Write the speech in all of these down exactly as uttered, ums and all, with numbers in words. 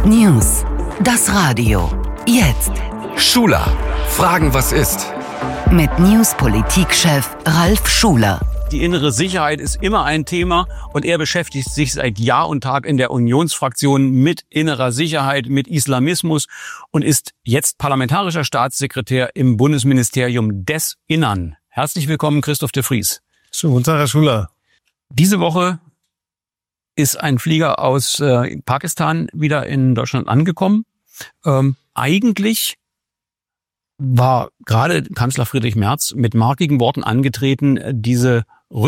News. Das Radio. Jetzt. Schuler. Fragen, was ist? Mit News-Politikchef Ralf Schuler. Die innere Sicherheit ist immer ein Thema und er beschäftigt sich seit Jahr und Tag in der Unionsfraktion mit innerer Sicherheit, mit Islamismus und ist jetzt parlamentarischer Staatssekretär im Bundesministerium des Innern. Herzlich willkommen, Christoph de Vries. Schönen guten Tag, Herr Schuler. Diese Woche ist ein Flieger aus äh, Pakistan wieder in Deutschland angekommen. Ähm, eigentlich war gerade Kanzler Friedrich Merz mit markigen Worten angetreten, diese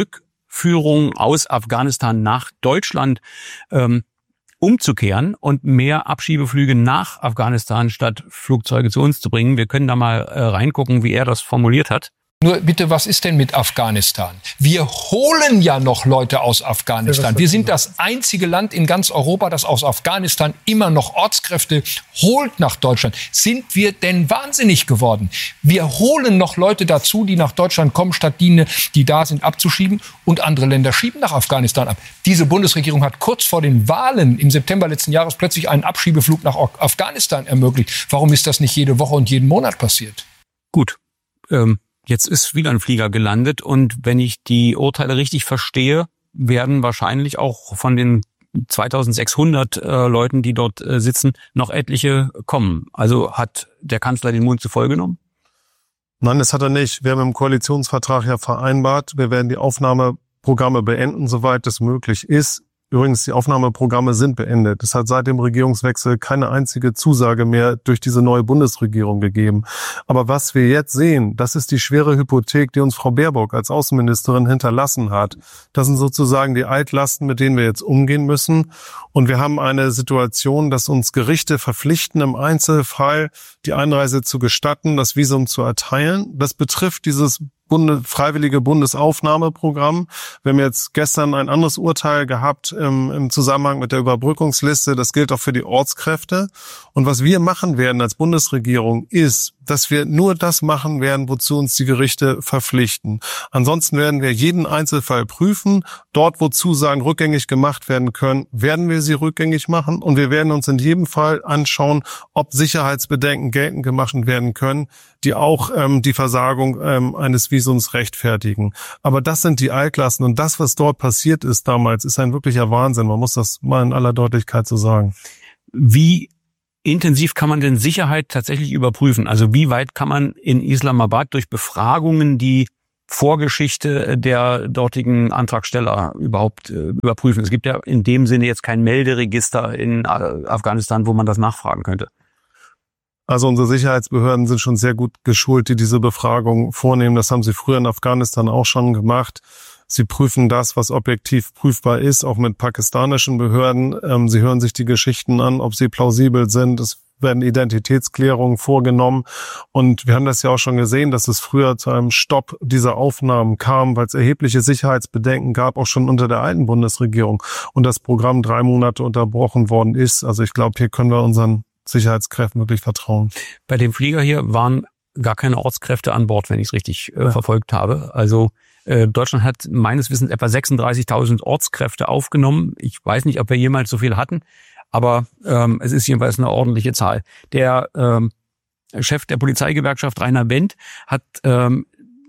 Rückführung aus Afghanistan nach Deutschland ähm, umzukehren und mehr Abschiebeflüge nach Afghanistan statt Flugzeuge zu uns zu bringen. Wir können da mal äh, reingucken, wie er das formuliert hat. Nur bitte, was ist denn mit Afghanistan? Wir holen ja noch Leute aus Afghanistan. Wir sind das einzige Land in ganz Europa, das aus Afghanistan immer noch Ortskräfte holt nach Deutschland. Sind wir denn wahnsinnig geworden? Wir holen noch Leute dazu, die nach Deutschland kommen, statt die, die da sind, abzuschieben. Und andere Länder schieben nach Afghanistan ab. Diese Bundesregierung hat kurz vor den Wahlen im September letzten Jahres plötzlich einen Abschiebeflug nach Afghanistan ermöglicht. Warum ist das nicht jede Woche und jeden Monat passiert? Gut, ähm. Jetzt ist wieder ein Flieger gelandet und wenn ich die Urteile richtig verstehe, werden wahrscheinlich auch von den zweitausendsechshundert äh, Leuten, die dort äh, sitzen, noch etliche kommen. Also hat der Kanzler den Mund zu voll genommen? Nein, das hat er nicht. Wir haben im Koalitionsvertrag ja vereinbart, wir werden die Aufnahmeprogramme beenden, soweit es möglich ist. Übrigens, die Aufnahmeprogramme sind beendet. Es hat seit dem Regierungswechsel keine einzige Zusage mehr durch diese neue Bundesregierung gegeben. Aber was wir jetzt sehen, das ist die schwere Hypothek, die uns Frau Baerbock als Außenministerin hinterlassen hat. Das sind sozusagen die Altlasten, mit denen wir jetzt umgehen müssen. Und wir haben eine Situation, dass uns Gerichte verpflichten, im Einzelfall die Einreise zu gestatten, das Visum zu erteilen. Das betrifft dieses Bunde, freiwillige Bundesaufnahmeprogramm. Wir haben jetzt gestern ein anderes Urteil gehabt im, im Zusammenhang mit der Überbrückungsliste. Das gilt auch für die Ortskräfte. Und was wir machen werden als Bundesregierung ist, dass wir nur das machen werden, wozu uns die Gerichte verpflichten. Ansonsten werden wir jeden Einzelfall prüfen. Dort, wo Zusagen rückgängig gemacht werden können, werden wir sie rückgängig machen. Und wir werden uns in jedem Fall anschauen, ob Sicherheitsbedenken geltend gemacht werden können, die auch ähm, die Versagung ähm, eines Visums rechtfertigen. Aber das sind die Altlasten. Und das, was dort passiert ist damals, ist ein wirklicher Wahnsinn. Man muss das mal in aller Deutlichkeit so sagen. Wie intensiv kann man denn Sicherheit tatsächlich überprüfen? Also wie weit kann man in Islamabad durch Befragungen die Vorgeschichte der dortigen Antragsteller überhaupt äh, überprüfen? Es gibt ja in dem Sinne jetzt kein Melderegister in Afghanistan, wo man das nachfragen könnte. Also unsere Sicherheitsbehörden sind schon sehr gut geschult, die diese Befragung vornehmen. Das haben sie früher in Afghanistan auch schon gemacht. Sie prüfen das, was objektiv prüfbar ist, auch mit pakistanischen Behörden. Sie hören sich die Geschichten an, ob sie plausibel sind. Es werden Identitätsklärungen vorgenommen. Und wir haben das ja auch schon gesehen, dass es früher zu einem Stopp dieser Aufnahmen kam, weil es erhebliche Sicherheitsbedenken gab, auch schon unter der alten Bundesregierung. Und das Programm drei Monate unterbrochen worden ist. Also ich glaube, hier können wir unseren Sicherheitskräften wirklich vertrauen. Bei dem Flieger hier waren gar keine Ortskräfte an Bord, wenn ich es richtig äh, ja. verfolgt habe. Also äh, Deutschland hat meines Wissens etwa sechsunddreißigtausend Ortskräfte aufgenommen. Ich weiß nicht, ob wir jemals so viel hatten, aber ähm, es ist jedenfalls eine ordentliche Zahl. Der ähm, Chef der Polizeigewerkschaft, Rainer Wendt, hat ähm,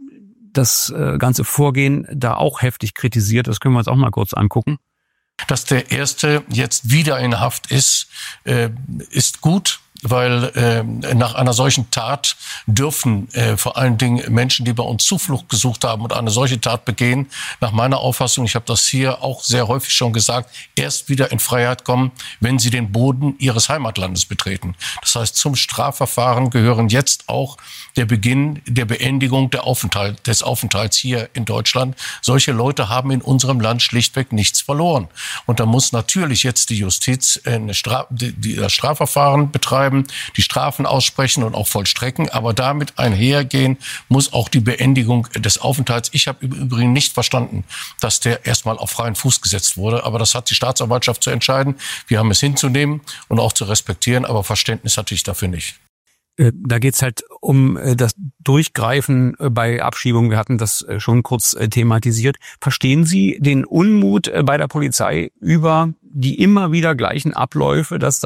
das äh, ganze Vorgehen da auch heftig kritisiert. Das können wir uns auch mal kurz angucken. Dass der Erste jetzt wieder in Haft ist, äh, ist gut, weil äh, nach einer solchen Tat dürfen äh, vor allen Dingen Menschen, die bei uns Zuflucht gesucht haben und eine solche Tat begehen, nach meiner Auffassung, ich habe das hier auch sehr häufig schon gesagt, erst wieder in Freiheit kommen, wenn sie den Boden ihres Heimatlandes betreten. Das heißt, zum Strafverfahren gehören jetzt auch der Beginn der Beendigung der Aufenthalt, des Aufenthalts hier in Deutschland. Solche Leute haben in unserem Land schlichtweg nichts verloren. Und da muss natürlich jetzt die Justiz eine Stra- die, die das Strafverfahren betreiben, die Strafen aussprechen und auch vollstrecken. Aber damit einhergehen muss auch die Beendigung des Aufenthalts. Ich habe im Übrigen nicht verstanden, dass der erstmal auf freien Fuß gesetzt wurde. Aber das hat die Staatsanwaltschaft zu entscheiden. Wir haben es hinzunehmen und auch zu respektieren. Aber Verständnis hatte ich dafür nicht. Da geht's halt um das Durchgreifen bei Abschiebungen. Wir hatten das schon kurz thematisiert. Verstehen Sie den Unmut bei der Polizei über die immer wieder gleichen Abläufe, dass dann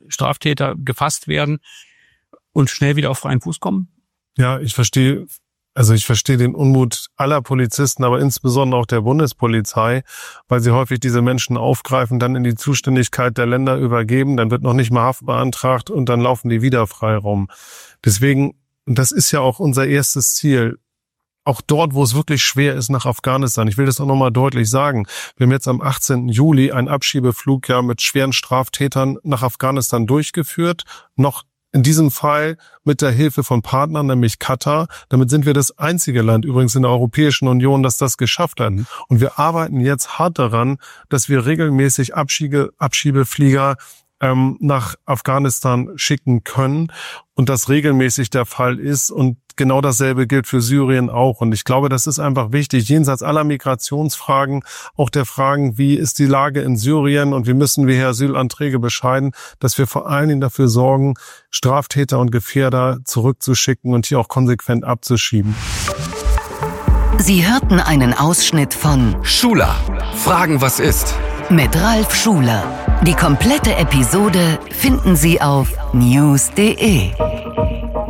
Straftäter gefasst werden und schnell wieder auf freien Fuß kommen? Ja, ich verstehe, also ich verstehe den Unmut aller Polizisten, aber insbesondere auch der Bundespolizei, weil sie häufig diese Menschen aufgreifen, dann in die Zuständigkeit der Länder übergeben, dann wird noch nicht mal Haft beantragt und dann laufen die wieder frei rum. Deswegen, und das ist ja auch unser erstes Ziel, auch dort, wo es wirklich schwer ist, nach Afghanistan. Ich will das auch nochmal deutlich sagen. Wir haben jetzt am achtzehnten Juli einen Abschiebeflug ja mit schweren Straftätern nach Afghanistan durchgeführt. Noch in diesem Fall mit der Hilfe von Partnern, nämlich Katar. Damit sind wir das einzige Land übrigens in der Europäischen Union, das das geschafft hat. Und wir arbeiten jetzt hart daran, dass wir regelmäßig Abschiebe, Abschiebeflieger ähm, nach Afghanistan schicken können und das regelmäßig der Fall ist. Und genau dasselbe gilt für Syrien auch. Und ich glaube, das ist einfach wichtig, jenseits aller Migrationsfragen, auch der Fragen, wie ist die Lage in Syrien und wie müssen wir hier Asylanträge bescheiden, dass wir vor allen Dingen dafür sorgen, Straftäter und Gefährder zurückzuschicken und hier auch konsequent abzuschieben. Sie hörten einen Ausschnitt von Schuler, Fragen was ist? Mit Ralf Schuler. Die komplette Episode finden Sie auf news punkt de.